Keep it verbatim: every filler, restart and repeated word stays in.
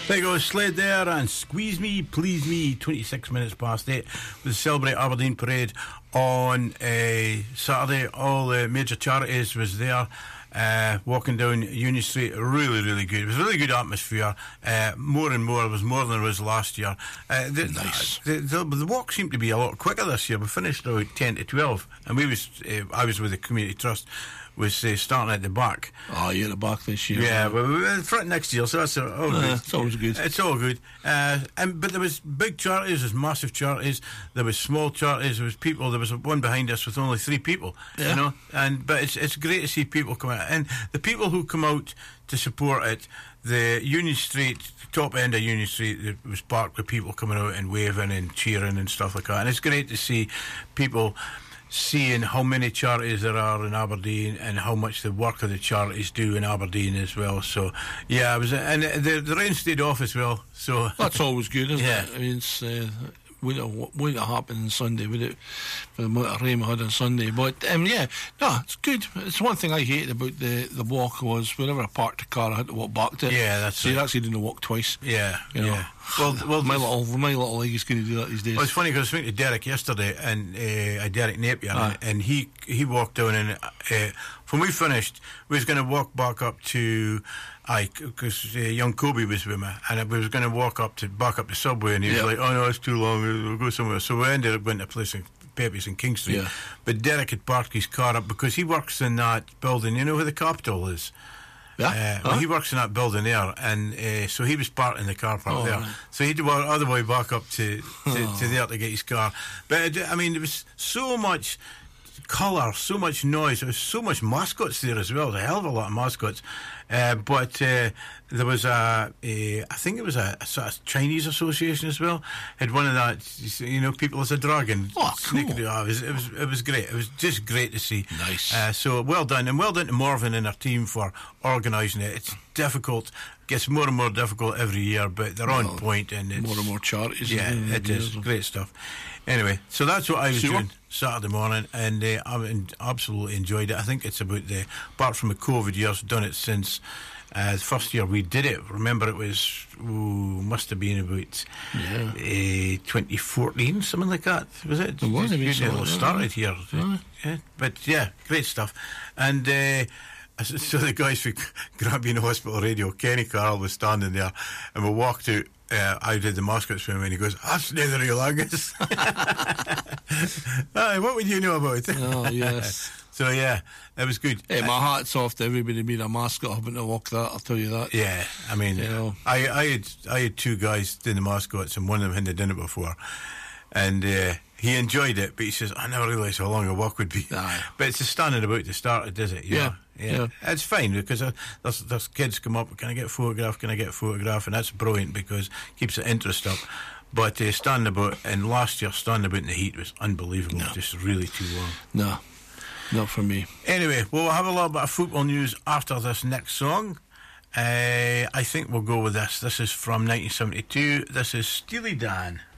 There you go, Slade there, and Squeeze Me, Please Me, twenty-six minutes past eight, with the Celebrate Aberdeen Parade on uh, Saturday. All the major charities was there, uh, walking down Union Street. Really, really good. It was a really good atmosphere. Uh, more and more, it was more than it was last year. Uh, the, nice. The, the, the walk seemed to be a lot quicker this year. We finished about ten to twelve, and we was uh, I was with the Community Trust, was uh, starting at the back. Oh, you're at the back this year. Yeah, well, we were in front next year, so that's uh, all uh, good. It's always good. It's all good. Uh, and but there was big charities, there's massive charities, there was small charities, there was people. There was one behind us with only three people. Yeah. You know, and but it's it's great to see people come out, and the people who come out to support it. The Union Street, top end of Union Street, it was packed with people coming out and waving and cheering and stuff like that. And it's great to see people seeing how many charities there are in Aberdeen and how much the work of the charities do in Aberdeen as well. So yeah, I was, and the the rain stayed off as well. So that's always good, isn't yeah. it? I mean, it's uh, wouldn't wouldn't have happened on Sunday, would it? For the amount of rain we had on Sunday, but um, yeah, no, it's good. It's one thing I hated about the the walk was whenever I parked the car, I had to walk back to it. Yeah, that's so it. you're actually doing the walk twice. Yeah, you know? yeah. Well, well, my little my little leg is going to do that these days. Well, it's funny because I was speaking to Derek yesterday, and uh, Derek Napier, Aye. and he he walked down, and uh, when we finished, we was going to walk back up to, I because uh, young Kobe was with me, and we was going to walk up to back up the subway, and he yeah. was like, "Oh no, it's too long. We'll go somewhere." So we ended up going to a place in Pepe's in King Street. Yeah. But Derek had parked his car up because he works in that building. You know where the Capitol is. Yeah. Uh, well, huh? he works in that building there, and uh, so he was parked in the car park oh, there. Right. So he had to walk all the way back up to to, oh. to there to get his car. But I mean, there was so much colour, so much noise. There was so much mascots there as well. There's a hell of a lot of mascots. Uh, but uh, there was a, a, I think it was a, a sort of Chinese association as well. Had one of that, you know, people as a dragon. Oh, cool. Oh, it was, it was, it was great. It was just great to see. Nice. Uh, so well done, and well done to Morven and her team for organising it. It's difficult. Gets more and more difficult every year, but they're well, on point, and it's more and more charities. Yeah, it is great stuff. Anyway, so that's what I was Super. doing Saturday morning, and uh, I absolutely enjoyed it. I think it's about the, apart from the COVID years, done it since uh, the first year we did it. Remember, it was ooh, must have been about yeah. uh, twenty fourteen, something like that. Was it? It was. It So, it started here, yeah. yeah. But yeah, great stuff, and. Uh, So the guys for Grampian Hospital Radio, Kenny Carroll was standing there, and we walked out. Uh, I did the mascots for him, and he goes, "That's neither of your language." Aye, what would you know about it? Oh yes. So yeah, it was good. Hey, my hat's off to everybody being a mascot having to walk that. I'll tell you that. Yeah, I mean, you know. I, I had I had two guys doing the mascots, and one of them hadn't done it before, and. Uh, He enjoyed it, but he says, I never realised how long a walk would be. Aye. But it's just standing about to start it, does it? You Yeah, know? yeah. yeah. It's fine because uh, there's, there's kids come up, can I get a photograph, can I get a photograph? And that's brilliant because it keeps the interest up. But uh, standing about, and last year, standing about in the heat was unbelievable. No. Just really too long. No, not for me. Anyway, we'll have a little bit of football news after this next song. Uh, I think we'll go with this. This is from nineteen seventy-two. This is Steely Dan.